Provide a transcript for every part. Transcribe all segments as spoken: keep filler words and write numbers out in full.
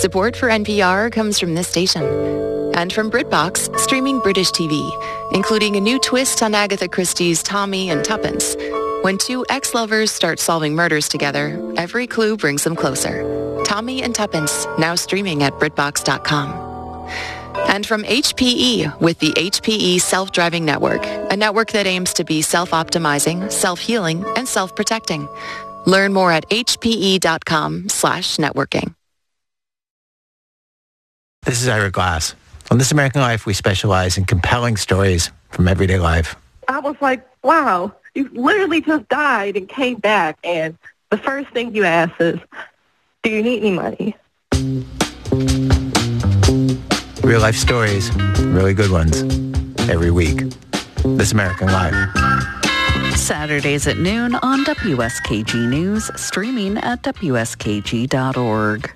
Support for N P R comes from this station and from BritBox, streaming British T V, including a new twist on Agatha Christie's Tommy and Tuppence. When two ex-lovers start solving murders together, every clue brings them closer. Tommy and Tuppence, now streaming at BritBox dot com. And from H P E with the H P E Self-Driving Network, a network that aims to be self-optimizing, self-healing, and self-protecting. Learn more at H P E dot com slash networking. This is Ira Glass. On This American Life, we specialize in compelling stories from everyday life. I was like, wow, you literally just died and came back, and the first thing you ask is, do you need any money? Real life stories, really good ones, every week. This American Life. Saturdays at noon on W S K G News, streaming at W S K G dot org.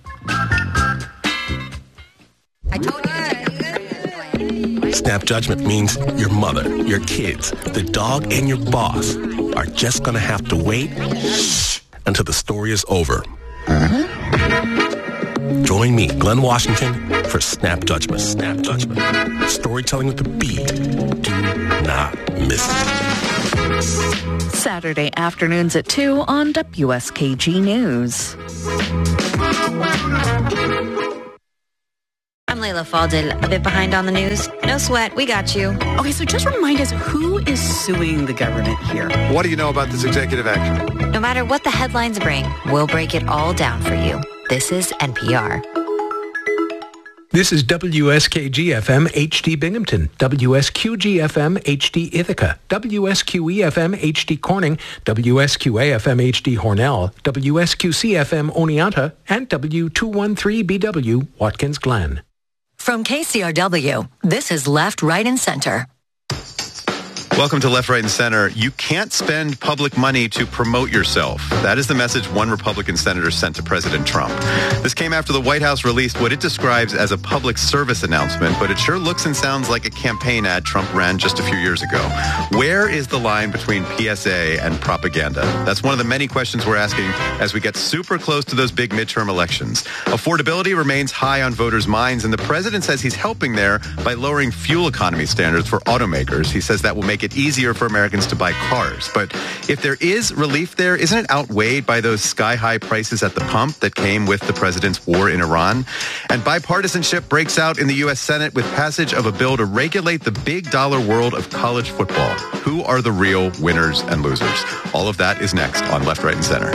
I told you. Snap judgment means your mother, your kids, the dog, and your boss are just going to have to wait until the story is over. Uh-huh. Join me, Glenn Washington, for Snap Judgment. Snap Judgment. Storytelling with a B. Do not miss it. Saturday afternoons at two on W S K G News. I'm Layla Faldil, a bit behind on the news. No sweat, we got you. Okay, so just remind us, who is suing the government here? What do you know about this executive action? No matter what the headlines bring, we'll break it all down for you. This is N P R. This is W S K G F M H D Binghamton, W S Q G F M H D Ithaca, W S Q E F M H D Corning, W S Q A F M H D Hornell, W S Q C F M Oneonta, and W two one three B W Watkins Glen. From K C R W, this is Left, Right, and Center. Welcome to Left, Right, and Center. You can't spend public money to promote yourself. That is the message one Republican senator sent to President Trump. This came after the White House released what it describes as a public service announcement, but it sure looks and sounds like a campaign ad Trump ran just a few years ago. Where is the line between P S A and propaganda? That's one of the many questions we're asking as we get super close to those big midterm elections. Affordability remains high on voters' minds, and the president says he's helping there by lowering fuel economy standards for automakers. He says that will make it easier for Americans to buy cars. But if there is relief there, isn't it outweighed by those sky-high prices at the pump that came with the president's war in Iran? And bipartisanship breaks out in the U S Senate with passage of a bill to regulate the big dollar world of college football. Who are the real winners and losers? All of that is next on Left, Right, and Center.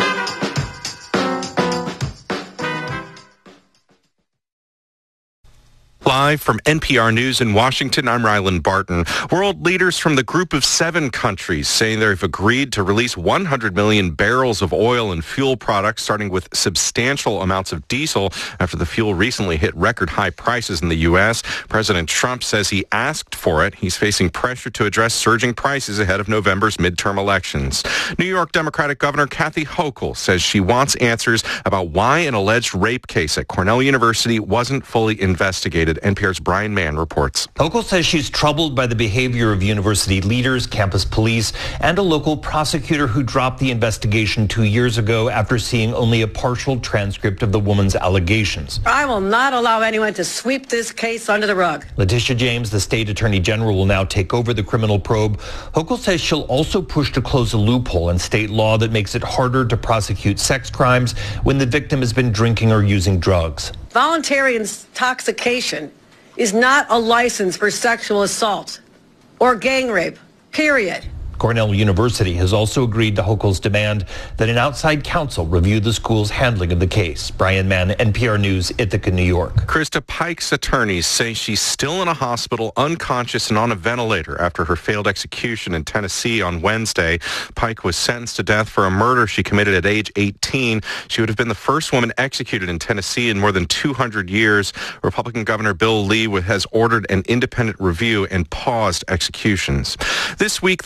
Live from N P R News in Washington, I'm Ryland Barton. World leaders from the group of seven countries saying they've agreed to release one hundred million barrels of oil and fuel products, starting with substantial amounts of diesel after the fuel recently hit record high prices in the U S. President Trump says he asked for it. He's facing pressure to address surging prices ahead of November's midterm elections. New York Democratic Governor Kathy Hochul says she wants answers about why an alleged rape case at Cornell University wasn't fully investigated. N P R's Brian Mann reports. Hochul says she's troubled by the behavior of university leaders, campus police, and a local prosecutor who dropped the investigation two years ago after seeing only a partial transcript of the woman's allegations. I will not allow anyone to sweep this case under the rug. Letitia James, the state attorney general, will now take over the criminal probe. Hochul says she'll also push to close a loophole in state law that makes it harder to prosecute sex crimes when the victim has been drinking or using drugs. Voluntary intoxication is not a license for sexual assault or gang rape, period. Cornell University has also agreed to Hochul's demand that an outside counsel review the school's handling of the case. Brian Mann, N P R News, Ithaca, New York. Krista Pike's attorneys say she's still in a hospital, unconscious and on a ventilator after her failed execution in Tennessee on Wednesday. Pike was sentenced to death for a murder she committed at age eighteen. She would have been the first woman executed in Tennessee in more than two hundred years. Republican Governor Bill Lee has ordered an independent review and paused executions. This week, the Trump administration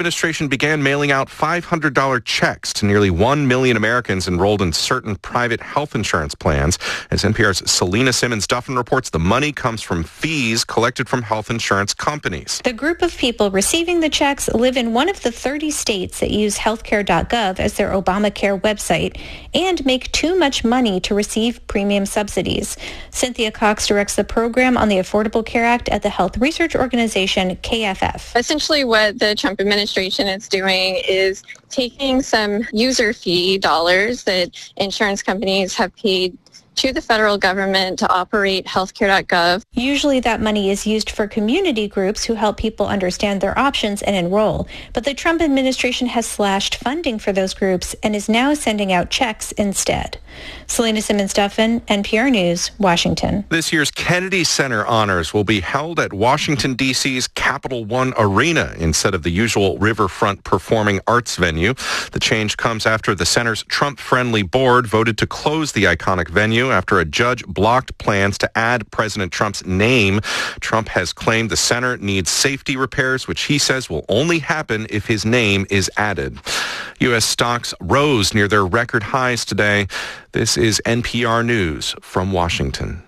administration began mailing out five hundred dollars checks to nearly one million Americans enrolled in certain private health insurance plans. As N P R's Selena Simmons-Duffin reports, the money comes from fees collected from health insurance companies. The group of people receiving the checks live in one of the thirty states that use healthcare dot gov as their Obamacare website and make too much money to receive premium subsidies. Cynthia Cox directs the program on the Affordable Care Act at the health research organization K F F. Essentially what the Trump administration is doing is taking some user fee dollars that insurance companies have paid to the federal government to operate healthcare dot gov. Usually that money is used for community groups who help people understand their options and enroll. But the Trump administration has slashed funding for those groups and is now sending out checks instead. Selena Simmons-Duffin, N P R News, Washington. This year's Kennedy Center honors will be held at Washington, D C's Capital One Arena instead of the usual riverfront performing arts venue. The change comes after the center's Trump-friendly board voted to close the iconic venue after a judge blocked plans to add President Trump's name. Trump has claimed the center needs safety repairs, which he says will only happen if his name is added. U S stocks rose near their record highs today. This is N P R News from Washington.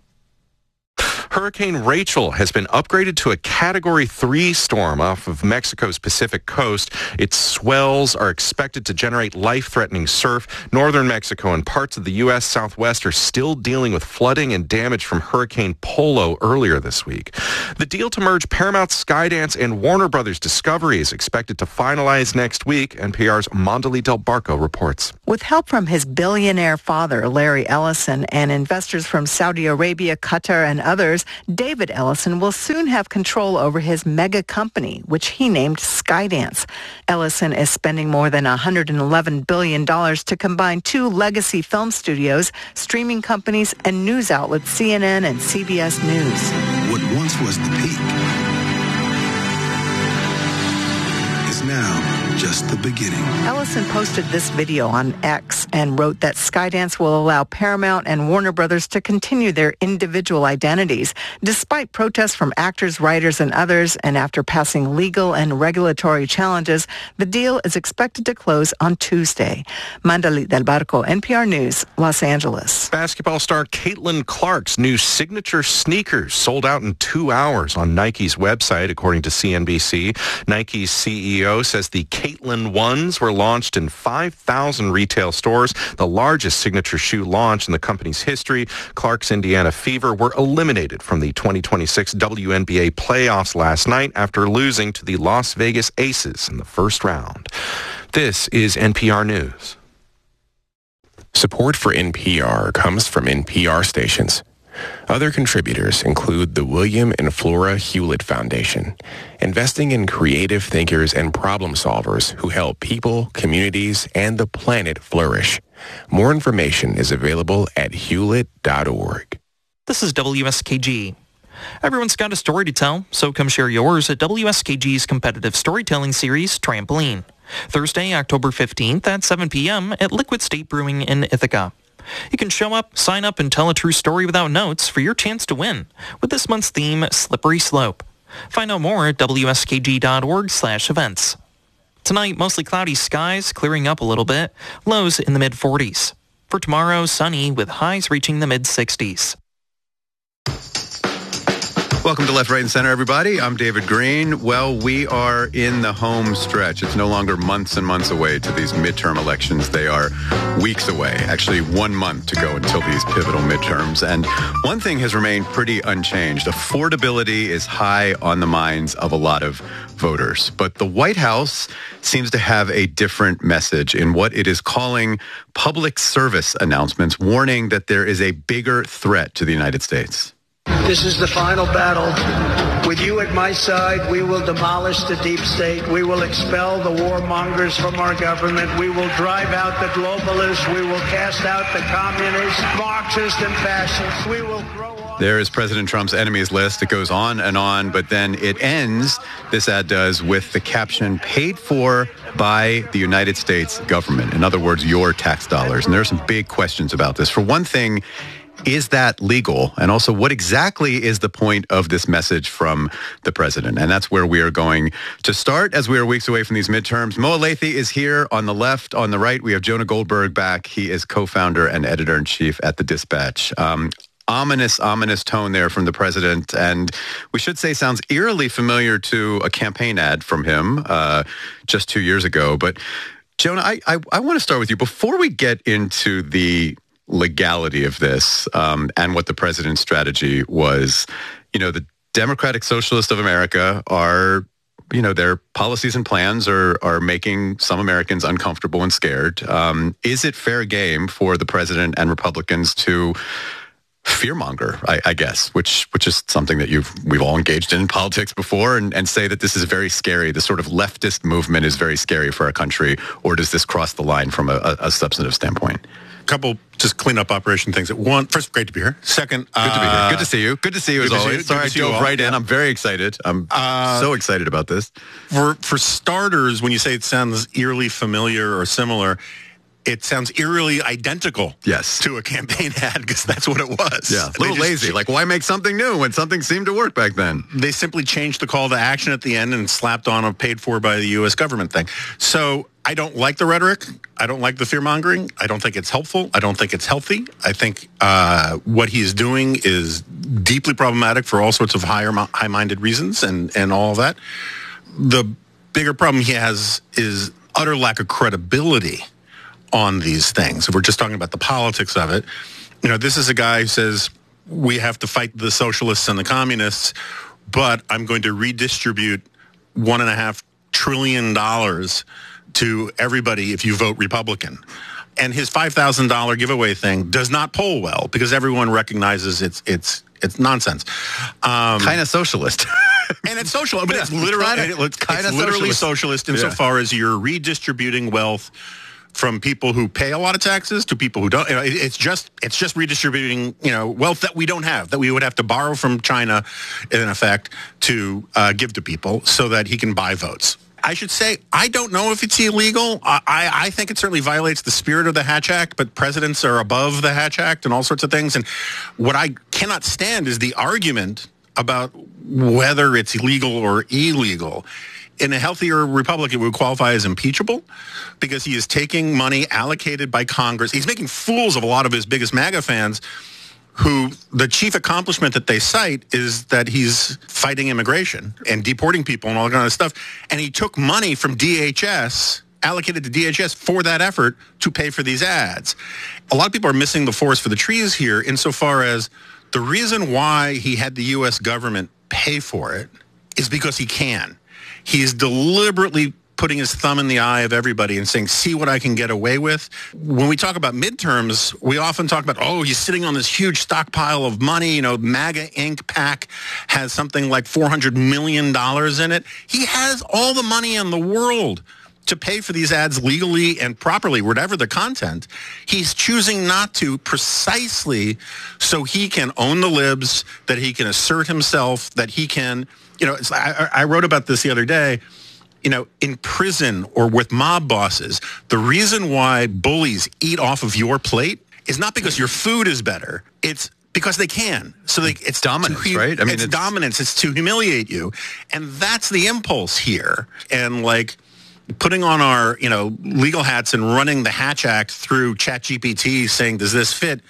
Hurricane Rachel has been upgraded to a Category three storm off of Mexico's Pacific coast. Its swells are expected to generate life-threatening surf. Northern Mexico and parts of the U S Southwest are still dealing with flooding and damage from Hurricane Polo earlier this week. The deal to merge Paramount, Skydance, and Warner Brothers Discovery is expected to finalize next week. N P R's Mondali Del Barco reports. With help from his billionaire father, Larry Ellison, and investors from Saudi Arabia, Qatar, and others, David Ellison will soon have control over his mega company, which he named Skydance. Ellison is spending more than one hundred eleven billion dollars to combine two legacy film studios, streaming companies, and news outlets C N N and C B S News. What once was the peak is now just the beginning. Ellison posted this video on X and wrote that Skydance will allow Paramount and Warner Brothers to continue their individual identities, despite protests from actors, writers, and others, and after passing legal and regulatory challenges. The deal is expected to close on Tuesday. Mandali Del Barco, N P R News, Los Angeles. Basketball star Caitlin Clark's new signature sneakers sold out in two hours on Nike's website, according to C N B C. Nike's C E O says the Caitlin Ones were launched in five thousand retail stores, the largest signature shoe launch in the company's history. Clark's Indiana Fever were eliminated from the twenty twenty-six W N B A playoffs last night after losing to the Las Vegas Aces in the first round. This is N P R News. Support for N P R comes from N P R stations. Other contributors include the William and Flora Hewlett Foundation, investing in creative thinkers and problem solvers who help people, communities, and the planet flourish. More information is available at hewlett dot org. This is W S K G. Everyone's got a story to tell, so come share yours at W S K G's competitive storytelling series, Trampoline. Thursday, October fifteenth at seven p.m. at Liquid State Brewing in Ithaca. You can show up, sign up, and tell a true story without notes for your chance to win with this month's theme, Slippery Slope. Find out more at W S K G dot org slash events. Tonight, mostly cloudy skies, clearing up a little bit, lows in the mid forties. For tomorrow, sunny with highs reaching the mid sixties. Welcome to Left, Right, and Center, everybody. I'm David Green. Well, we are in the home stretch. It's no longer months and months away to these midterm elections. They are weeks away, actually one month to go until these pivotal midterms. And one thing has remained pretty unchanged. Affordability is high on the minds of a lot of voters. But the White House seems to have a different message in what it is calling public service announcements, warning that there is a bigger threat to the United States. This is the final battle. With you at my side, we will demolish the deep state. We will expel the warmongers from our government. We will drive out the globalists. We will cast out the communists, Marxists, and fascists. We will grow up. There is President Trump's enemies list. It goes on and on, but then it ends, this ad does, with the caption, paid for by the United States government. In other words, your tax dollars. And there are some big questions about this. For one thing, is that legal? And also, what exactly is the point of this message from the president? And that's where we are going to start as we are weeks away from these midterms. Mo Elleithee is here on the left. On the right, we have Jonah Goldberg back. He is co-founder and editor-in-chief at The Dispatch. Um, ominous, ominous tone there from the president. And we should say sounds eerily familiar to a campaign ad from him uh, just two years ago. But Jonah, I, I, I want to start with you. Before we get into the legality of this um, and what the president's strategy was, you know, the Democratic Socialists of America are, you know, their policies and plans are are making some Americans uncomfortable and scared. Um, is it fair game for the president and Republicans to fearmonger, I, I guess, which which is something that you've we've all engaged in, in politics before, and, and say that this is very scary, this sort of leftist movement is very scary for our country, or does this cross the line from a, a, a substantive standpoint? Couple just cleanup operation things. One, first, great to be here. Second, good to be here. Uh, good to see you. Good to see you as always. You. Sorry, I dove right in. I'm very excited. I'm uh, so excited about this. For for starters, when you say it sounds eerily familiar or similar, it sounds eerily identical yes. to a campaign ad, because that's what it was. Yeah, a little lazy. Ch- like, why make something new when something seemed to work back then? They simply changed the call to action at the end and slapped on a paid for by the U S government thing. So I don't like the rhetoric. I don't like the fear-mongering. I don't think it's helpful. I don't think it's healthy. I think uh, what he is doing is deeply problematic for all sorts of higher, high-minded reasons and, and all of that. The bigger problem he has is utter lack of credibility on these things. If we're just talking about the politics of it, you know, this is a guy who says, we have to fight the socialists and the communists, but I'm going to redistribute one and a half trillion dollars to everybody if you vote Republican. And his five thousand dollars giveaway thing does not poll well because everyone recognizes it's it's it's nonsense. Um, kind of socialist. And it's social, but yeah, it's literally, kinda, it's kinda it's literally socialist, socialist insofar yeah. as you're redistributing wealth from people who pay a lot of taxes to people who don't. You know, it's just it's just redistributing, you know, wealth that we don't have, that we would have to borrow from China, in effect, to uh, give to people so that he can buy votes. I should say, I don't know if it's illegal. I, I think it certainly violates the spirit of the Hatch Act, but presidents are above the Hatch Act and all sorts of things. And what I cannot stand is the argument about whether it's illegal or illegal. In a healthier republic, it would qualify as impeachable because he is taking money allocated by Congress. He's making fools of a lot of his biggest MAGA fans, who the chief accomplishment that they cite is that he's fighting immigration and deporting people and all that kind of stuff. And he took money from D H S, allocated to D H S for that effort to pay for these ads. A lot of people are missing the forest for the trees here insofar as the reason why he had the U S government pay for it is because he can. He's deliberately putting his thumb in the eye of everybody and saying, see what I can get away with. When we talk about midterms, we often talk about, oh, he's sitting on this huge stockpile of money. You know, MAGA Incorporated PAC has something like four hundred million dollars in it. He has all the money in the world to pay for these ads legally and properly, whatever the content. He's choosing not to precisely so he can own the libs, that he can assert himself, that he can, you know, it's, I, I wrote about this the other day. You know, in prison or with mob bosses, the reason why bullies eat off of your plate is not because your food is better. It's because they can. So they, it's dominance, to, right? I mean, it's, it's dominance. It's to humiliate you. And that's the impulse here. And like putting on our, you know, legal hats and running the Hatch Act through ChatGPT saying, does this fit?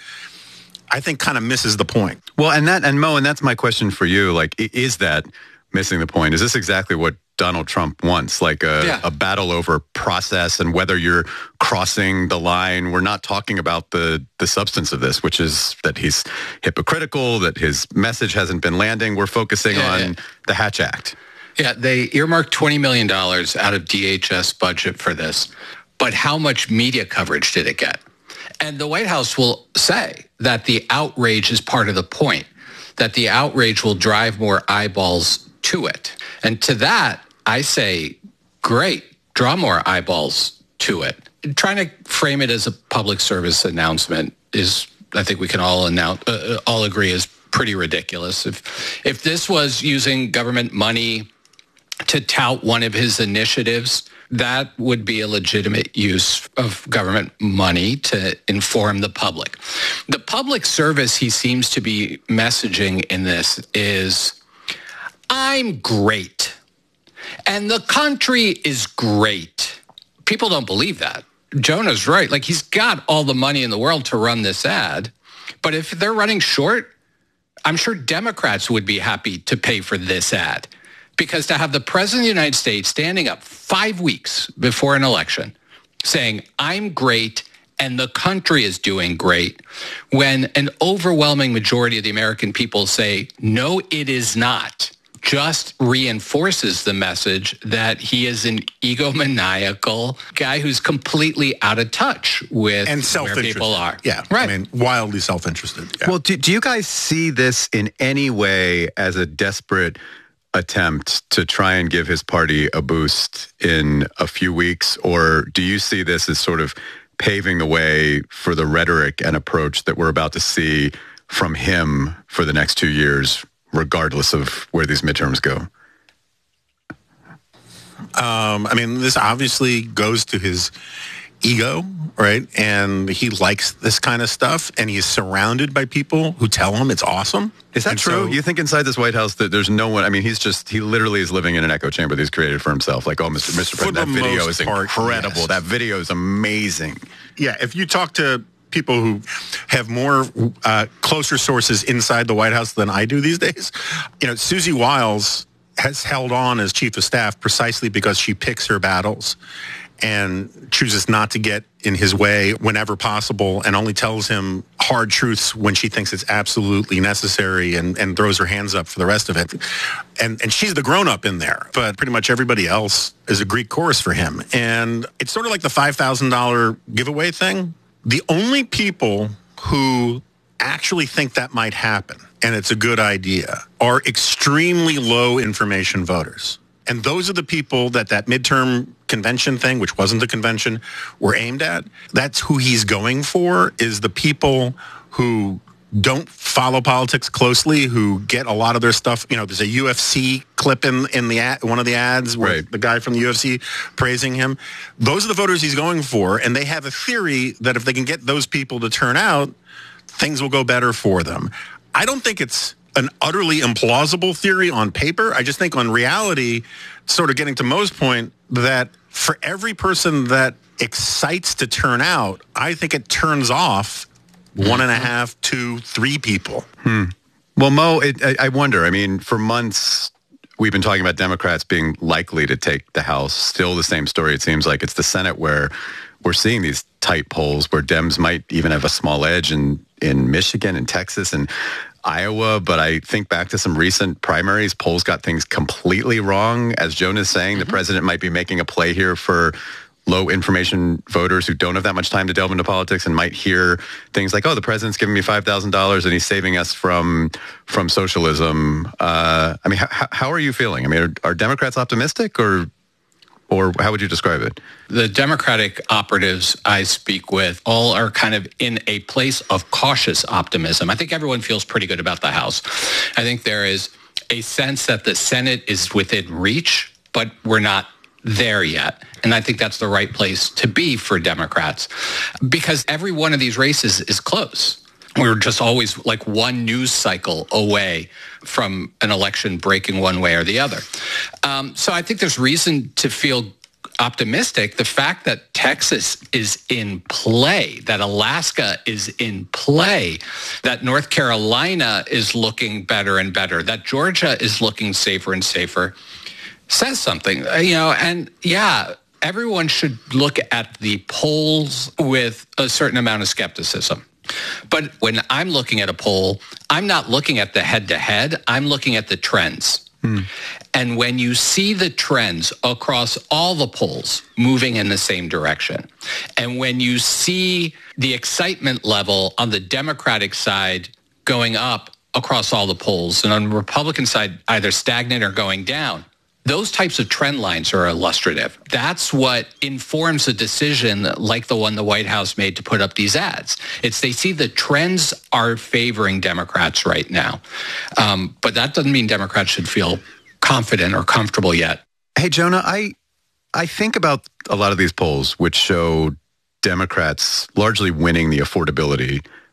I think kind of misses the point. Well, and that, and Mo, and that's my question for you. Like, is that missing the point? Is this exactly what Donald Trump wants, like a, yeah. a battle over process and whether you're crossing the line? We're not talking about the, the substance of this, which is that he's hypocritical, that his message hasn't been landing. We're focusing yeah, on yeah. the Hatch Act. Yeah, they earmarked twenty million dollars out of D H S budget for this. But how much media coverage did it get? And the White House will say that the outrage is part of the point, that the outrage will drive more eyeballs to it. And to that, I say, great, draw more eyeballs to it. Trying to frame it as a public service announcement is, I think we can all announce, uh, all agree, is pretty ridiculous. If if this was using government money to tout one of his initiatives, that would be a legitimate use of government money to inform the public. The public service he seems to be messaging in this is, I'm great, and the country is great. People don't believe that. Jonah's right. Like, he's got all the money in the world to run this ad, but if they're running short, I'm sure Democrats would be happy to pay for this ad, because to have the president of the United States standing up five weeks before an election saying, I'm great and the country is doing great, when an overwhelming majority of the American people say, no, it is not, just reinforces the message that he is an egomaniacal guy who's completely out of touch with and where people are. Yeah, right. I mean, wildly self-interested. Yeah. Well, do, do you guys see this in any way as a desperate attempt to try and give his party a boost in a few weeks? Or do you see this as sort of paving the way for the rhetoric and approach that we're about to see from him for the next two years, regardless of where these midterms go? Um, I mean, this obviously goes to his ego, right? And he likes this kind of stuff, and he's surrounded by people who tell him it's awesome. Is that and true? So, you think inside this White House that there's no one? I mean, he's just, he literally is living in an echo chamber that he's created for himself. Like, oh, Mister Mister President, that video is part, incredible. Yes. That video is amazing. Yeah, if you talk to people who have more uh, closer sources inside the White House than I do these days, you know, Susie Wiles has held on as chief of staff precisely because she picks her battles and chooses not to get in his way whenever possible, and only tells him hard truths when she thinks it's absolutely necessary, and, and throws her hands up for the rest of it. And and she's the grown-up in there, but pretty much everybody else is a Greek chorus for him. And it's sort of like the five thousand dollars giveaway thing. The only people who actually think that might happen, and it's a good idea, are extremely low information voters. And those are the people that that midterm convention thing, which wasn't the convention, were aimed at. That's who he's going for, is the people who don't follow politics closely, who get a lot of their stuff. You know, there's a U F C clip in, in the ad, one of the ads where right. the guy from the U F C praising him. Those are the voters he's going for, and they have a theory that if they can get those people to turn out, things will go better for them. I don't think it's an utterly implausible theory on paper. I just think on reality, sort of getting to Mo's point, that for every person that excites to turn out, I think it turns off one and a half, two, three people. Hmm. Well, Mo, it, I, I wonder, I mean, for months, we've been talking about Democrats being likely to take the House. Still the same story. It seems like it's the Senate where we're seeing these tight polls where Dems might even have a small edge in, in Michigan and Texas and Iowa, but I think back to some recent primaries, polls got things completely wrong. As Jonah's saying, mm-hmm. the president might be making a play here for low information voters who don't have that much time to delve into politics and might hear things like, oh, the president's giving me five thousand dollars and he's saving us from from socialism. Uh, I mean, how, how are you feeling? I mean, are, are Democrats optimistic, or or how would you describe it? The Democratic operatives I speak with all are kind of in a place of cautious optimism. I think everyone feels pretty good about the House. I think there is a sense that the Senate is within reach, but we're not there yet. And I think that's the right place to be for Democrats, because every one of these races is close. We're just always like one news cycle away from an election breaking one way or the other. Um, so I think there's reason to feel optimistic. The fact that Texas is in play, that Alaska is in play, that North Carolina is looking better and better, that Georgia is looking safer and safer, says something, you know, and yeah, everyone should look at the polls with a certain amount of skepticism. But when I'm looking at a poll, I'm not looking at the head-to-head. I'm looking at the trends. Hmm. And when you see the trends across all the polls moving in the same direction, and when you see the excitement level on the Democratic side going up across all the polls, and on the Republican side either stagnant or going down, those types of trend lines are illustrative. That's what informs a decision like the one the White House made to put up these ads. It's they see the trends are favoring Democrats right now. Um, but that doesn't mean Democrats should feel confident or comfortable yet. Hey, Jonah, I I think about a lot of these polls which show Democrats largely winning the affordability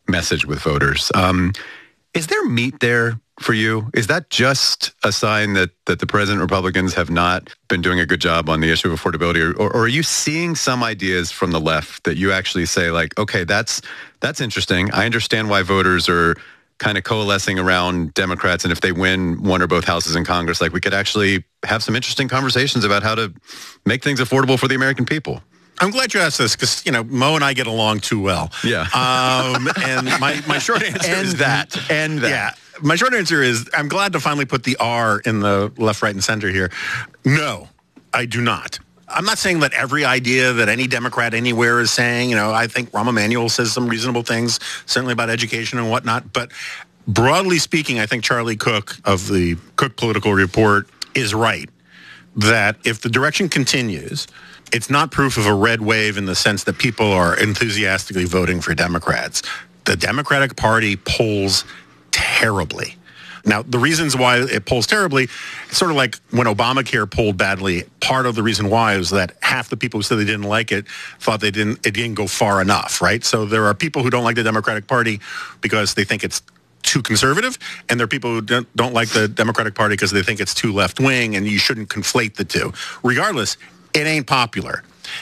message with voters. Um, is there meat there for you? Is that just a sign that, that the president Republicans have not been doing a good job on the issue of affordability? Or, or, or are you seeing some ideas from the left that you actually say, like, okay, that's that's interesting. I understand why voters are kind of coalescing around Democrats, and if they win one or both houses in Congress, like, we could actually have some interesting conversations about how to make things affordable for the American people. I'm glad you asked this because, you know, Mo and I get along too well. Yeah. Um, and my, my short answer and is that. And that. Yeah. My short answer is I'm glad to finally put the R in the left, right, and center here. No, I do not. I'm not saying that every idea that any Democrat anywhere is saying, you know, I think Rahm Emanuel says some reasonable things, certainly about education and whatnot. But broadly speaking, I think Charlie Cook of the Cook Political Report is right that if the direction continues, it's not proof of a red wave in the sense that people are enthusiastically voting for Democrats. The Democratic Party polls terribly. Now, the reasons why it polls terribly, it's sort of like when Obamacare polled badly. Part of the reason why was that half the people who said they didn't like it thought they didn't it didn't go far enough, right? So there are people who don't like the Democratic Party because they think it's too conservative, and there are people who don't, don't like the Democratic Party because they think it's too left-wing, and you shouldn't conflate the two. Regardless, it ain't popular.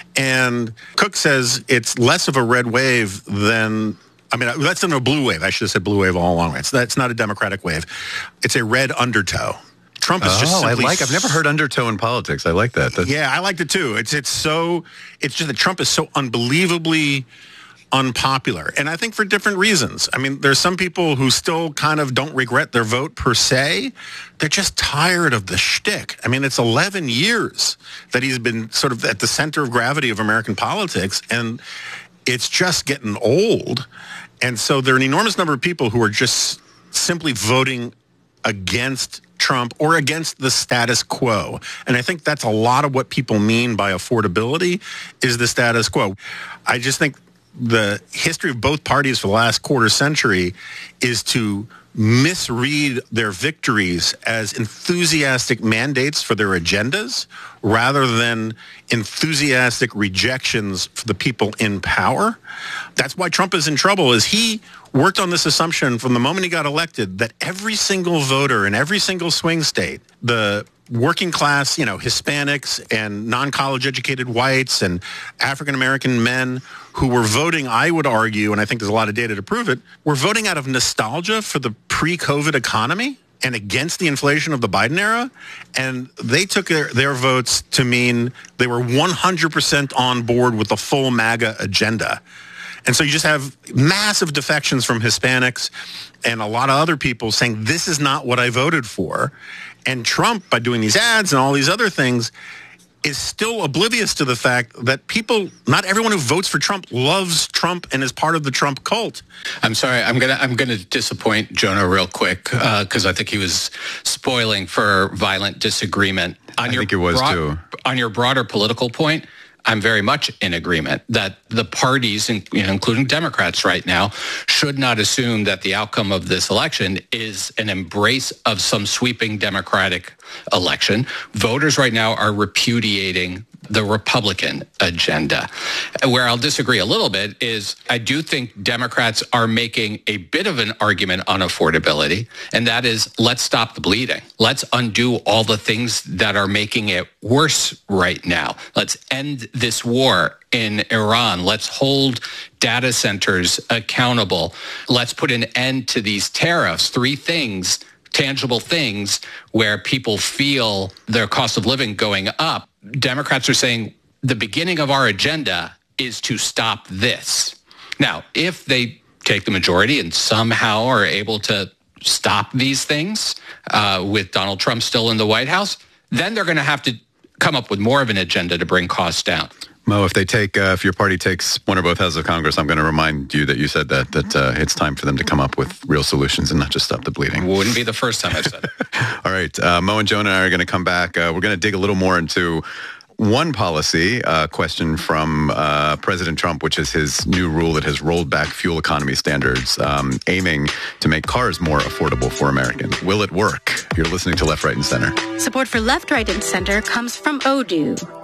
And Cook says it's less of a red wave than, I mean, that's not a blue wave. I should have said blue wave all along. It's, that's not a Democratic wave. It's a red undertow. Trump is oh, just simply... I like, I've never heard undertow in politics. I like that. That's... Yeah, I liked it too. It's, it's so, it's just that Trump is so unbelievably unpopular. And I think for different reasons. I mean, there's some people who still kind of don't regret their vote per se. They're just tired of the shtick. I mean, it's eleven years that he's been sort of at the center of gravity of American politics, and it's just getting old. And so there are an enormous number of people who are just simply voting against Trump or against the status quo. And I think that's a lot of what people mean by affordability is the status quo. I just think the history of both parties for the last quarter century is to misread their victories as enthusiastic mandates for their agendas rather than enthusiastic rejections for the people in power. That's why Trump is in trouble, is he worked on this assumption from the moment he got elected that every single voter in every single swing state, the working class, you know, Hispanics and non-college educated whites and African-American men who were voting, I would argue, and I think there's a lot of data to prove it, were voting out of nostalgia for the pre-COVID economy and against the inflation of the Biden era. And they took their, their votes to mean they were one hundred percent on board with the full MAGA agenda. And so you just have massive defections from Hispanics and a lot of other people saying, this is not what I voted for. And Trump, by doing these ads and all these other things, is still oblivious to the fact that people, not everyone who votes for Trump loves Trump and is part of the Trump cult. I'm sorry, I'm gonna I'm gonna disappoint Jonah real quick because uh, I think he was spoiling for violent disagreement. On I your think it was broad, too. On your broader political point, I'm very much in agreement that the parties, you know, including Democrats right now, should not assume that the outcome of this election is an embrace of some sweeping Democratic election. Voters right now are repudiating the Republican agenda. Where I'll disagree a little bit is I do think Democrats are making a bit of an argument on affordability, and that is let's stop the bleeding. Let's undo all the things that are making it worse right now. Let's end this war in Iran. Let's hold data centers accountable. Let's put an end to these tariffs. Three things, tangible things where people feel their cost of living going up. Democrats are saying the beginning of our agenda is to stop this. Now, if they take the majority and somehow are able to stop these things uh, with Donald Trump still in the White House, then they're going to have to come up with more of an agenda to bring costs down. Mo, if they take, uh, if your party takes one or both houses of Congress, I'm going to remind you that you said that, that uh, it's time for them to come up with real solutions and not just stop the bleeding. Wouldn't be the first time I've said it. All right. Uh, Mo and Jonah are going to come back. Uh, we're going to dig a little more into one policy uh, question from uh, President Trump, which is his new rule that has rolled back fuel economy standards, um, aiming to make cars more affordable for Americans. Will it work? You're listening to Left, Right, and Center. Support for Left, Right, and Center comes from Odoo.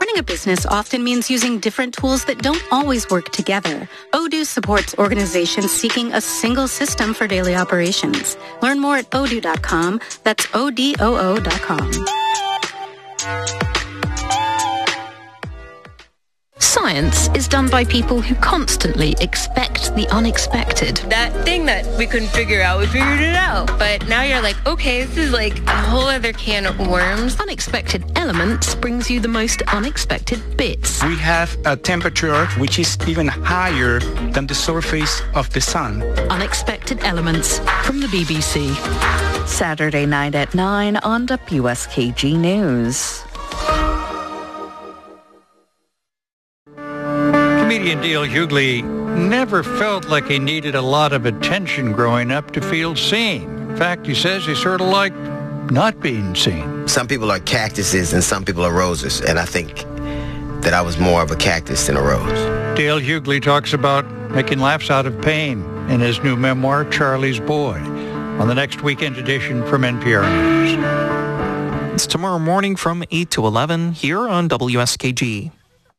Running a business often means using different tools that don't always work together. Odoo supports organizations seeking a single system for daily operations. Learn more at odoo dot com. That's O D O O dot com. Science is done by people who constantly expect the unexpected. That thing that we couldn't figure out, we figured it out. But now you're like, okay, this is like a whole other can of worms. Unexpected Elements brings you the most unexpected bits. We have a temperature which is even higher than the surface of the sun. Unexpected Elements from the B B C. Saturday night at nine on W S K G News. Comedian Dale Hughley never felt like he needed a lot of attention growing up to feel seen. In fact, he says he sort of liked not being seen. Some people are cactuses and some people are roses, and I think that I was more of a cactus than a rose. Dale Hughley talks about making laughs out of pain in his new memoir, Charlie's Boy, on the next weekend edition from N P R News. It's tomorrow morning from eight to eleven here on W S K G.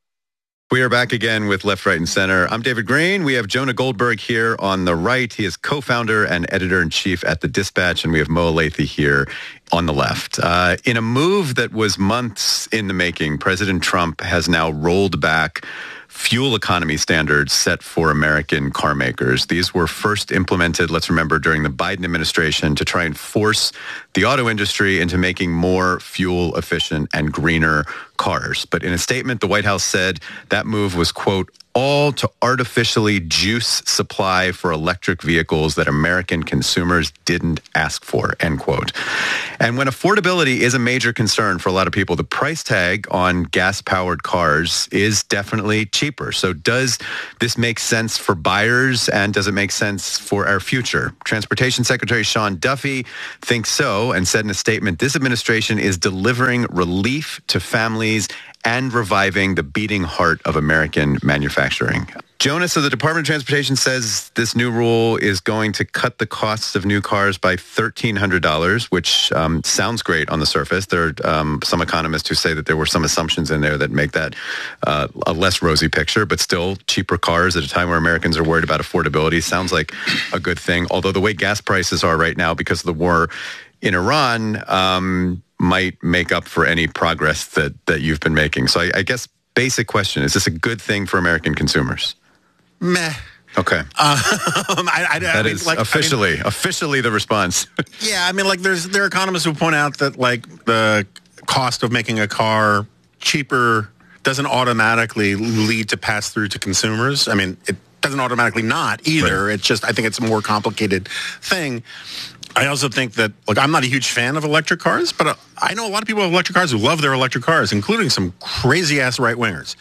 We are back again with Left, Right, and Center. I'm David Green. We have Jonah Goldberg here on the right. He is co-founder and editor-in-chief at The Dispatch, and we have Mo Elleithee here on the left. Uh, in a move that was months in the making, President Trump has now rolled back fuel economy standards set for American car makers. These were first implemented, let's remember, during the Biden administration to try and force the auto industry into making more fuel efficient and greener cars. But in a statement, the White House said that move was, quote, all to artificially juice supply for electric vehicles that American consumers didn't ask for, end quote. And when affordability is a major concern for a lot of people, the price tag on gas-powered cars is definitely cheaper. So does this make sense for buyers, and does it make sense for our future? Transportation Secretary Sean Duffy thinks so and said in a statement, this administration is delivering relief to families and reviving the beating heart of American manufacturing. Jonah, so the Department of Transportation says this new rule is going to cut the costs of new cars by thirteen hundred dollars, which um, sounds great on the surface. There are um, some economists who say that there were some assumptions in there that make that uh, a less rosy picture, but still cheaper cars at a time where Americans are worried about affordability sounds like a good thing. Although the way gas prices are right now because of the war in Iran, um, might make up for any progress that, that you've been making. So I, I guess basic question, is this a good thing for American consumers? Meh. Okay. Um, I, I, that I mean, is like, officially, I mean, officially the response. Yeah, I mean, like there's there are economists who point out that like the cost of making a car cheaper doesn't automatically lead to pass through to consumers. I mean, it doesn't automatically not either. Right. It's just, I think it's a more complicated thing. I also think that, look, I'm not a huge fan of electric cars, but uh, I know a lot of people with electric cars who love their electric cars, including some crazy-ass right-wingers.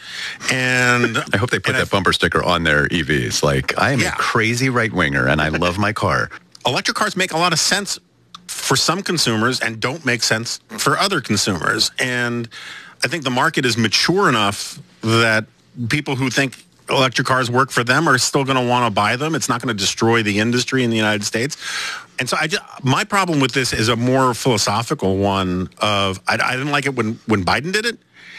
And I hope they put that I, bumper sticker on their E Vs. Like, I am yeah. a crazy right-winger, and I love my car. Electric cars make a lot of sense for some consumers and don't make sense for other consumers. And I think the market is mature enough that people who think electric cars work for them are still going to want to buy them. It's not going to destroy the industry in the United States. And so I just, my problem with this is a more philosophical one of, I, I didn't like it when, when Biden did it.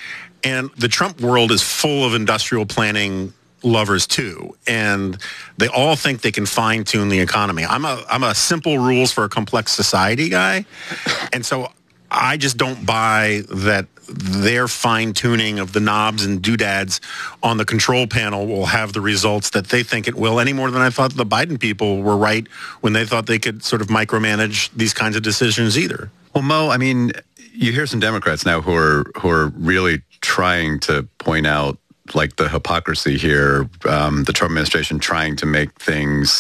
And the Trump world is full of industrial planning lovers too. And they all think they can fine tune the economy. I'm a, I'm a simple rules for a complex society guy. And so I just don't buy that their fine-tuning of the knobs and doodads on the control panel will have the results that they think it will, any more than I thought the Biden people were right when they thought they could sort of micromanage these kinds of decisions either. Well, Mo, I mean, you hear some Democrats now who are who are really trying to point out like the hypocrisy here, um, the Trump administration trying to make things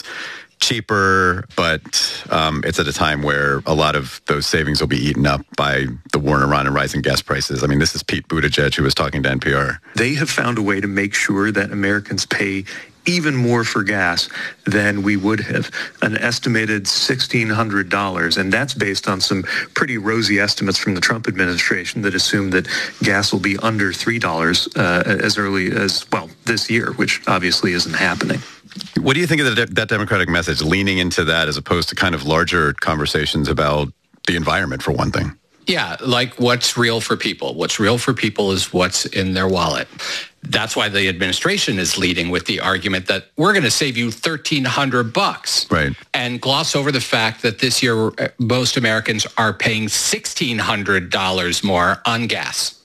cheaper, but um, it's at a time where a lot of those savings will be eaten up by the war in Iran and rising gas prices. I mean, this is Pete Buttigieg who was talking to N P R. They have found a way to make sure that Americans pay even more for gas than we would have, an estimated sixteen hundred dollars. And that's based on some pretty rosy estimates from the Trump administration that assume that gas will be under three dollars uh, as early as, well, this year, which obviously isn't happening. What do you think of the, that Democratic message, leaning into that as opposed to kind of larger conversations about the environment, for one thing? Yeah, like what's real for people. What's real for people is what's in their wallet. That's why the administration is leading with the argument that we're going to save you thirteen hundred bucks. Right. And gloss over the fact that this year most Americans are paying sixteen hundred dollars more on gas.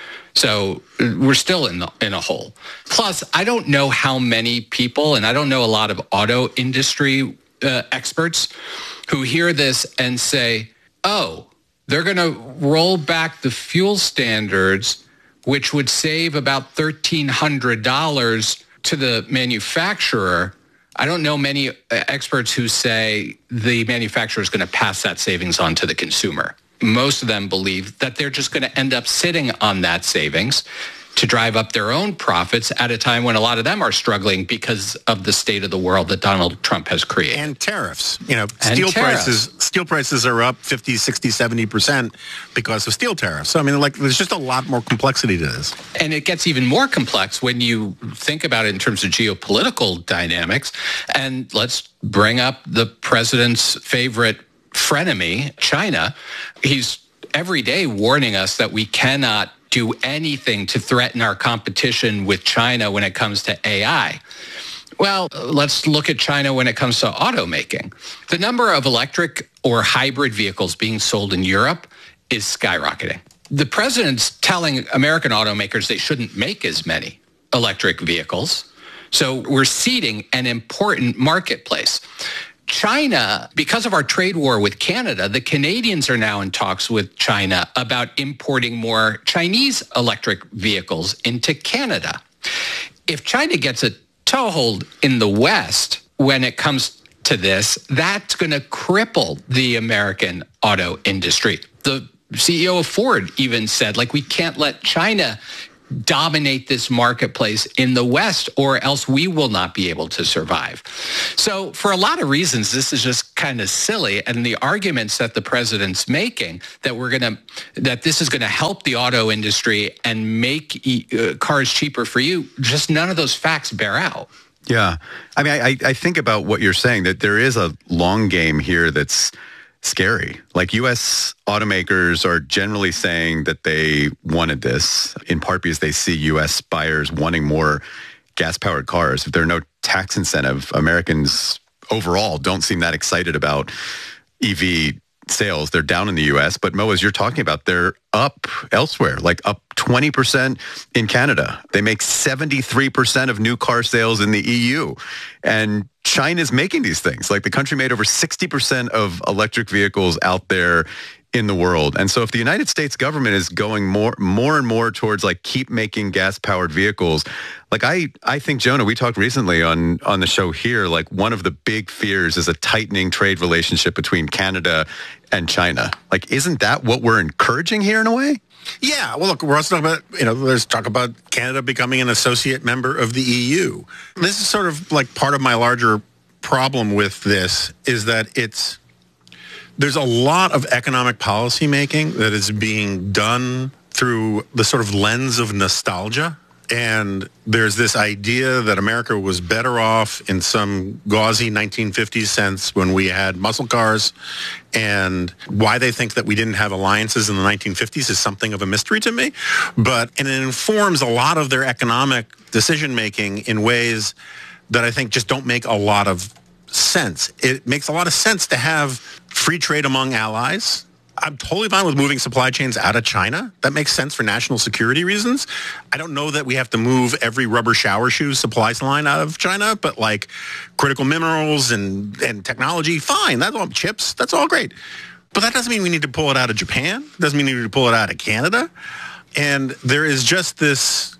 So we're still in the, in a hole. Plus, I don't know how many people, and I don't know a lot of auto industry uh, experts who hear this and say, oh, they're going to roll back the fuel standards, which would save about thirteen hundred dollars to the manufacturer. I don't know many experts who say the manufacturer is going to pass that savings on to the consumer. Most of them believe that they're just going to end up sitting on that savings to drive up their own profits at a time when a lot of them are struggling because of the state of the world that Donald Trump has created. And tariffs. You know, And steel tariffs. prices steel prices are up fifty, sixty, seventy percent because of steel tariffs. So, I mean, like, there's just a lot more complexity to this. And it gets even more complex when you think about it in terms of geopolitical dynamics. And let's bring up the president's favorite frenemy, China. He's every day warning us that we cannot do anything to threaten our competition with China when it comes to A I. Well, let's look at China when it comes to automaking. The number of electric or hybrid vehicles being sold in Europe is skyrocketing. The president's telling American automakers they shouldn't make as many electric vehicles. So we're ceding an important marketplace. China, because of our trade war with Canada, the Canadians are now in talks with China about importing more Chinese electric vehicles into Canada. If China gets a toehold in the West when it comes to this, that's going to cripple the American auto industry. The C E O of Ford even said, like, we can't let China dominate this marketplace in the West, or else we will not be able to survive. So for a lot of reasons, this is just kind of silly. And the arguments that the president's making that we're going to, that this is going to help the auto industry and make uh, cars cheaper for you, just none of those facts bear out. Yeah. I mean, I, I think about what you're saying, that there is a long game here that's scary. Like, U S automakers are generally saying that they wanted this, in part because they see U S buyers wanting more gas-powered cars. If there are no tax incentive, Americans overall don't seem that excited about E V sales. They're down in the U S, but Mo, as you're talking about, they're up elsewhere, like up twenty percent in Canada. They make seventy-three percent of new car sales in the E U. And China's making these things. Like, the country made over sixty percent of electric vehicles out there in the world. And so if the United States government is going more more and more towards, like, keep making gas-powered vehicles, like, I, I think, Jonah, we talked recently on, on the show here, like, one of the big fears is a tightening trade relationship between Canada and China. Like, isn't that what we're encouraging here in a way? Yeah, well, look, we're also talking about, you know, there's talk about Canada becoming an associate member of the E U. This is sort of like part of my larger problem with this is that it's, there's a lot of economic policy making that is being done through the sort of lens of nostalgia. And there's this idea that America was better off in some gauzy nineteen fifties sense when we had muscle cars. And why they think that we didn't have alliances in the nineteen fifties is something of a mystery to me. But and it informs a lot of their economic decision-making in ways that I think just don't make a lot of sense. It makes a lot of sense to have free trade among allies. I'm totally fine with moving supply chains out of China. That makes sense for national security reasons. I don't know that we have to move every rubber shower shoe supply line out of China, but like critical minerals and, and technology, fine. That's all chips. That's all great. But that doesn't mean we need to pull it out of Japan. It doesn't mean we need to pull it out of Canada. And there is just this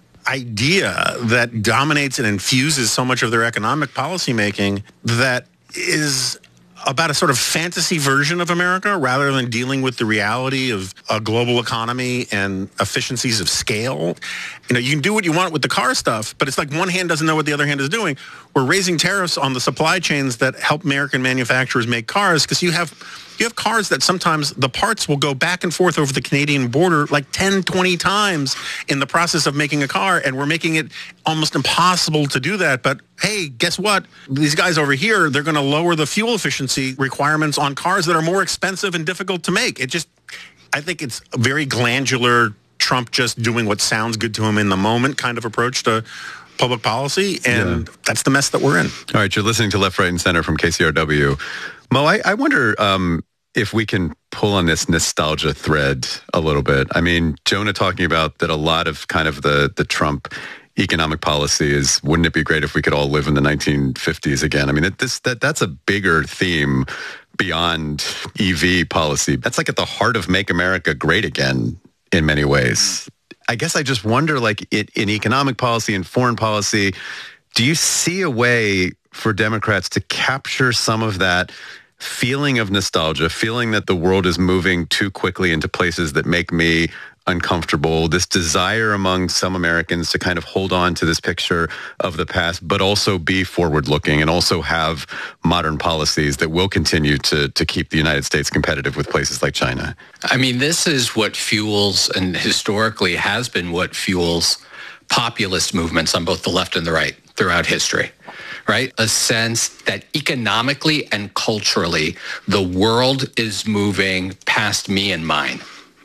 idea that dominates and infuses so much of their economic policymaking that is about a sort of fantasy version of America rather than dealing with the reality of a global economy and efficiencies of scale. You know, you can do what you want with the car stuff, but it's like one hand doesn't know what the other hand is doing. We're raising tariffs on the supply chains that help American manufacturers make cars because you have you have cars that sometimes the parts will go back and forth over the Canadian border like ten, twenty times in the process of making a car, and we're making it almost impossible to do that. But hey, guess what? These guys over here, they're going to lower the fuel efficiency requirements on cars that are more expensive and difficult to make. It just, I think it's a very glandular Trump just doing what sounds good to him in the moment kind of approach to public policy, and yeah. that's the mess that we're in. All right, you're listening to Left, Right, and Center from K C R W. Mo, I, I wonder um, if we can pull on this nostalgia thread a little bit. I mean, Jonah talking about that a lot of kind of the, the Trump economic policy is, wouldn't it be great if we could all live in the nineteen fifties again? I mean, it, this that that's a bigger theme beyond E V policy. That's like at the heart of Make America Great Again in many ways. I guess I just wonder, like, it, in economic policy and foreign policy, do you see a way for Democrats to capture some of that feeling of nostalgia, feeling that the world is moving too quickly into places that make me uncomfortable, this desire among some Americans to kind of hold on to this picture of the past, but also be forward-looking and also have modern policies that will continue to, to keep the United States competitive with places like China? I mean, this is what fuels, and historically has been what fuels, populist movements on both the left and the right throughout history. Right? A sense that economically and culturally, the world is moving past me and mine.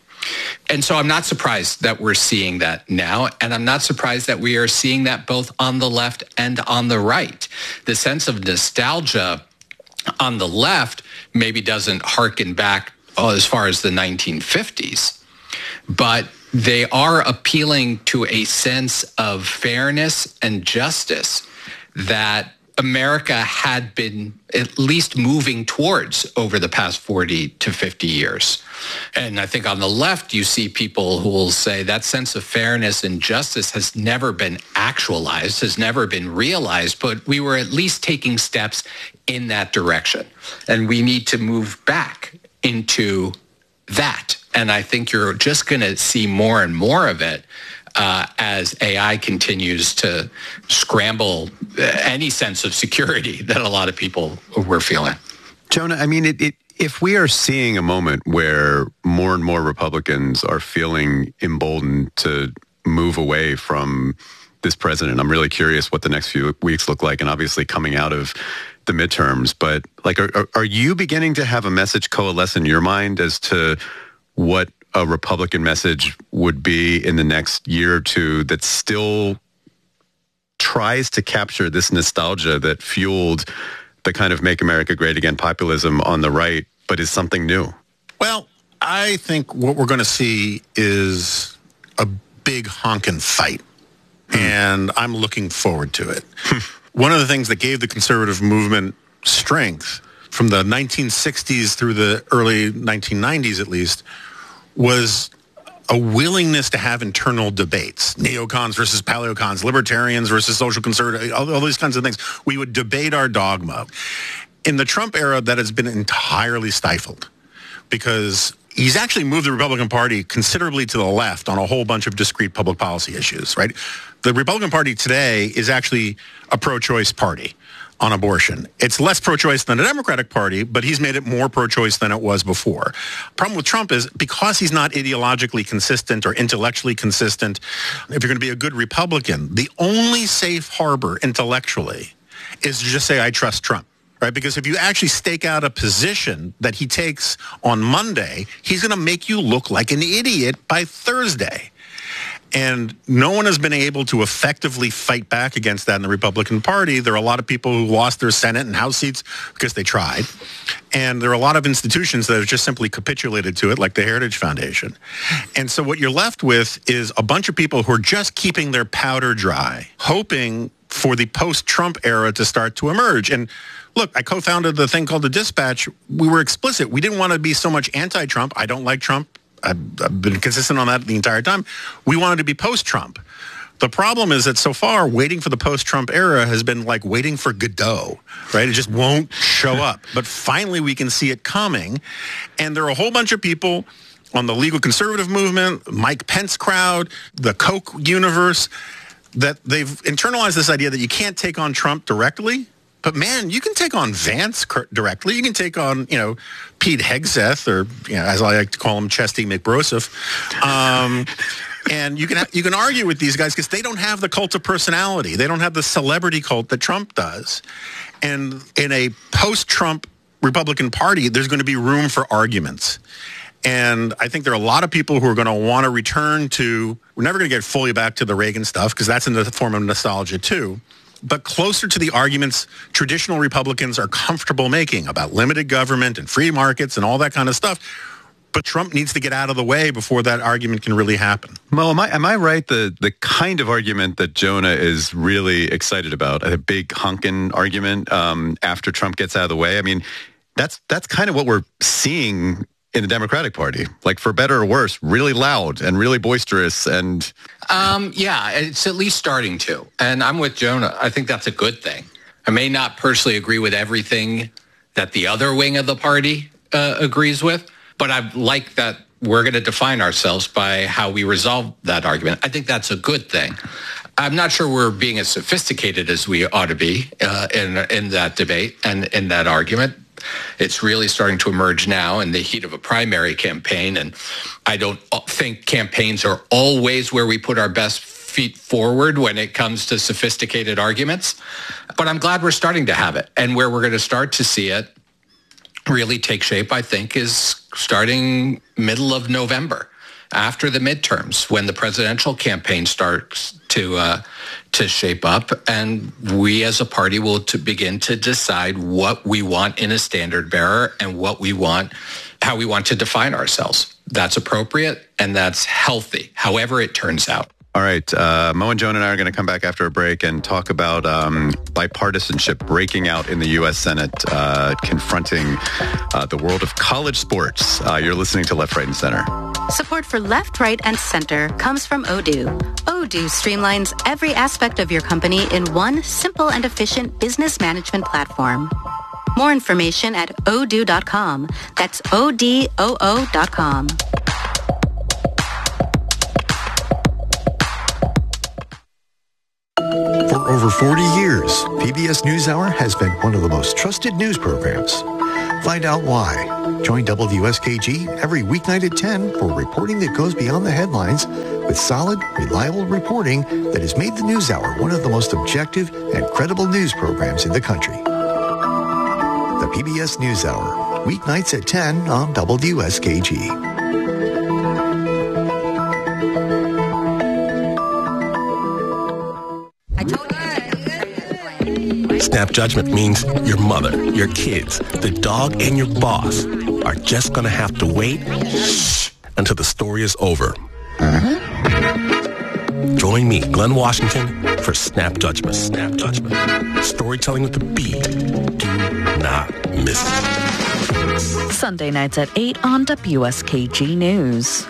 And so I'm not surprised that we're seeing that now, and I'm not surprised that we are seeing that both on the left and on the right. The sense of nostalgia on the left maybe doesn't harken back as far as the nineteen fifties, but they are appealing to a sense of fairness and justice that America had been at least moving towards over the past forty to fifty years. And I think on the left, you see people who will say that sense of fairness and justice has never been actualized, has never been realized, but we were at least taking steps in that direction. And we need to move back into that. And I think you're just going to see more and more of it Uh, as A I continues to scramble any sense of security that a lot of people were feeling. Jonah, I mean, it, it, if we are seeing a moment where more and more Republicans are feeling emboldened to move away from this president, I'm really curious what the next few weeks look like, and obviously coming out of the midterms. But like, are, are you beginning to have a message coalesce in your mind as to what a Republican message would be in the next year or two that still tries to capture this nostalgia that fueled the kind of Make America Great Again populism on the right, but is something new? Well, I think what we're going to see is a big honkin' fight, and I'm looking forward to it. One of the things that gave the conservative movement strength from the nineteen sixties through the early nineteen nineties, at least, was a willingness to have internal debates, neocons versus paleocons, libertarians versus social conservatives, all, all these kinds of things. We would debate our dogma. In the Trump era, that has been entirely stifled because he's actually moved the Republican Party considerably to the left on a whole bunch of discrete public policy issues, right? The Republican Party today is actually a pro-choice party on abortion. It's less pro-choice than the Democratic Party, but he's made it more pro-choice than it was before. Problem with Trump is because he's not ideologically consistent or intellectually consistent, if you're going to be a good Republican, the only safe harbor intellectually is to just say, I trust Trump. Right? Because if you actually stake out a position that he takes on Monday, he's going to make you look like an idiot by Thursday. And no one has been able to effectively fight back against that in the Republican Party. There are a lot of people who lost their Senate and House seats because they tried. And there are a lot of institutions that have just simply capitulated to it, like the Heritage Foundation. And so what you're left with is a bunch of people who are just keeping their powder dry, hoping for the post-Trump era to start to emerge. And look, I co-founded the thing called The Dispatch. We were explicit. We didn't want to be so much anti-Trump. I don't like Trump. I've, I've been consistent on that the entire time. We wanted to be post-Trump. The problem is that so far, waiting for the post-Trump era has been like waiting for Godot, right? It just won't show up. But finally, we can see it coming. And there are a whole bunch of people on the legal conservative movement, Mike Pence crowd, the Koch universe, that they've internalized this idea that you can't take on Trump directly. But man, you can take on Vance directly. You can take on, you know, Pete Hegseth, or, you know, as I like to call him, Chesty McBroseph. Um, and you can ha- you can argue with these guys because they don't have the cult of personality. They don't have the celebrity cult that Trump does. And in a post-Trump Republican Party, there's going to be room for arguments. And I think there are a lot of people who are going to want to return to, we're never going to get fully back to the Reagan stuff because that's in the form of nostalgia too, but closer to the arguments traditional Republicans are comfortable making about limited government and free markets and all that kind of stuff. But Trump needs to get out of the way before that argument can really happen. Mo, am I, am I right? The the kind of argument that Jonah is really excited about, a big honkin' argument um, after Trump gets out of the way. I mean, that's that's kind of what we're seeing in the Democratic Party, like for better or worse, really loud and really boisterous. And um, yeah, it's at least starting to. And I'm with Jonah. I think that's a good thing. I may not personally agree with everything that the other wing of the party uh, agrees with, but I like that we're going to define ourselves by how we resolve that argument. I think that's a good thing. I'm not sure we're being as sophisticated as we ought to be uh, in in that debate and in that argument. It's really starting to emerge now in the heat of a primary campaign, and I don't think campaigns are always where we put our best feet forward when it comes to sophisticated arguments. But I'm glad we're starting to have it, and where we're going to start to see it really take shape, I think, is starting middle of November, after the midterms, when the presidential campaign starts to uh, to shape up, and we as a party will to begin to decide what we want in a standard bearer and what we want, how we want to define ourselves. That's appropriate and that's healthy, however it turns out. All right. Uh, Mo and Jonah and I are going to come back after a break and talk about um, bipartisanship breaking out in the U S Senate, uh, confronting uh, the world of college sports. Uh, you're listening to Left, Right, and Center. Support for Left, Right, and Center comes from Odoo. Odoo streamlines every aspect of your company in one simple and efficient business management platform. More information at odoo dot com. That's O D O O dot com. For over forty years, P B S NewsHour has been one of the most trusted news programs. Find out why. Join W S K G every weeknight at ten for reporting that goes beyond the headlines with solid, reliable reporting that has made the NewsHour one of the most objective and credible news programs in the country. The P B S NewsHour, weeknights at ten on W S K G. Snap judgment means your mother, your kids, the dog, and your boss are just going to have to wait shh, until the story is over. Uh-huh. Join me, Glenn Washington, for Snap Judgment. Snap Judgment. Storytelling with the beat. Do not miss it. Sunday nights at eight on W S K G News.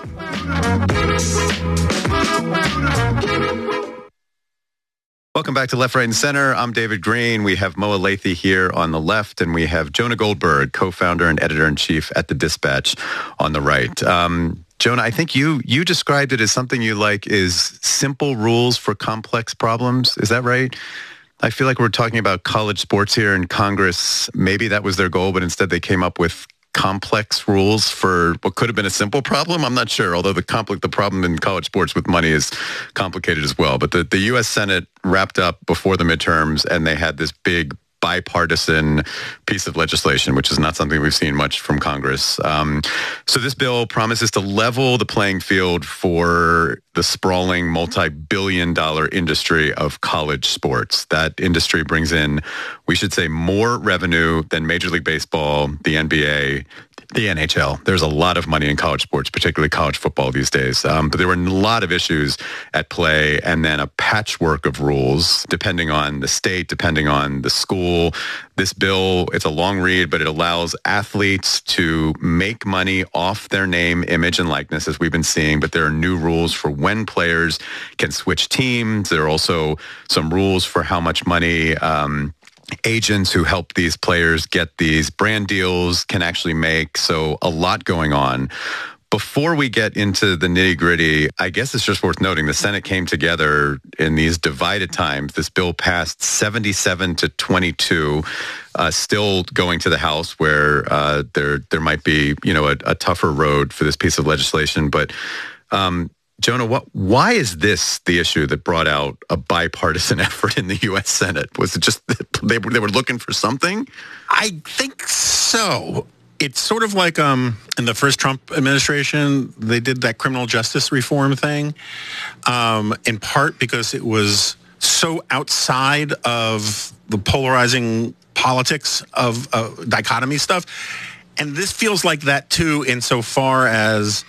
Welcome back to Left, Right, and Center. I'm David Green. We have Mo Elleithee here on the left, and we have Jonah Goldberg, co-founder and editor-in-chief at The Dispatch, on the right. Um, Jonah, I think you you described it as something you like is simple rules for complex problems. Is that right? I feel like we're talking about college sports here in Congress. Maybe that was their goal, but instead they came up with complex rules for what could have been a simple problem. I'm not sure, although the compl- the problem in college sports with money is complicated as well. But the, the U S Senate wrapped up before the midterms, and they had this big bipartisan piece of legislation, which is not something we've seen much from Congress. Um, so this bill promises to level the playing field for the sprawling multi-billion dollar industry of college sports. That industry brings in, we should say, more revenue than Major League Baseball, the N B A, the N H L. There's a lot of money in college sports, particularly college football these days. Um, but there were a lot of issues at play, and then a patchwork of rules depending on the state, depending on the school. This bill, it's a long read, but it allows athletes to make money off their name, image, and likeness, as we've been seeing. But there are new rules for when players can switch teams. There are also some rules for how much money um, agents who help these players get these brand deals can actually make. So a lot going on. Before we get into the nitty-gritty, I guess it's just worth noting the Senate came together in these divided times. This bill passed seventy-seven to twenty-two, uh, still going to the House, where uh, there there might be, you know, a, a tougher road for this piece of legislation. But um, Jonah, what, why is this the issue that brought out a bipartisan effort in the U S Senate? Was it just that they were, they were looking for something? I think so. It's sort of like um, in the first Trump administration, they did that criminal justice reform thing, um, in part because it was so outside of the polarizing politics of uh, dichotomy stuff. And this feels like that, too, insofar as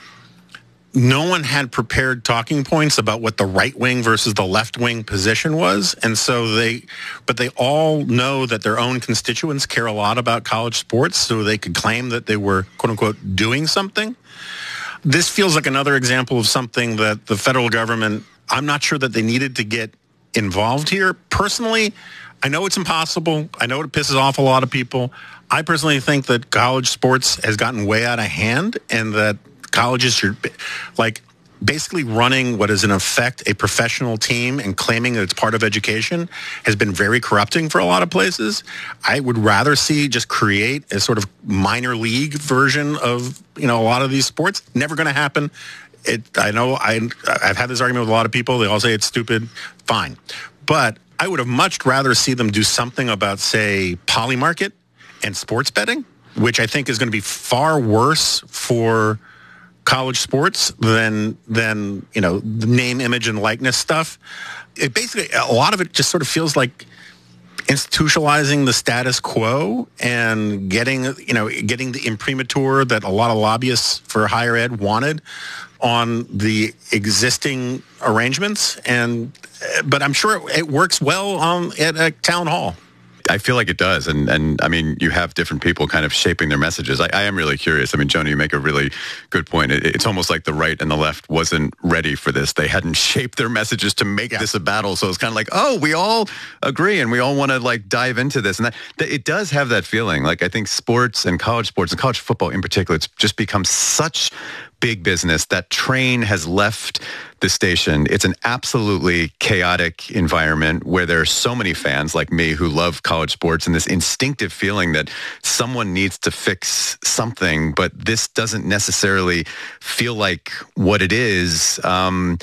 no one had prepared talking points about what the right wing versus the left wing position was. And so they, but they all know that their own constituents care a lot about college sports, so they could claim that they were, quote unquote, doing something. This feels like another example of something that the federal government, I'm not sure that they needed to get involved here. Personally, I know it's impossible. I know it pisses off a lot of people. I personally think that college sports has gotten way out of hand, and that colleges should, like, basically running what is in effect a professional team and claiming that it's part of education has been very corrupting for a lot of places. I would rather see just create a sort of minor league version of, you know, a lot of these sports. Never going to happen. It, I know I, I've had this argument with a lot of people. They all say it's stupid. Fine. But I would have much rather see them do something about, say, Polymarket and sports betting, which I think is going to be far worse for college sports than, than, you know, the name, image, and likeness stuff. It basically, a lot of it just sort of feels like institutionalizing the status quo and getting, you know, getting the imprimatur that a lot of lobbyists for higher ed wanted on the existing arrangements. And, but I'm sure it works well on at a town hall. I feel like it does. And, and I mean, you have different people kind of shaping their messages. I, I am really curious. I mean, Joni, you make a really good point. It, it's almost like the right and the left wasn't ready for this. They hadn't shaped their messages to make yeah. this a battle. So it's kind of like, oh, we all agree and we all want to like dive into this. And that, that it does have that feeling. Like I think sports and college sports and college football in particular, it's just become such big business. That train has left the station. It's an absolutely chaotic environment where there are so many fans like me who love college sports and this instinctive feeling that someone needs to fix something, but this doesn't necessarily feel like what it is. Um,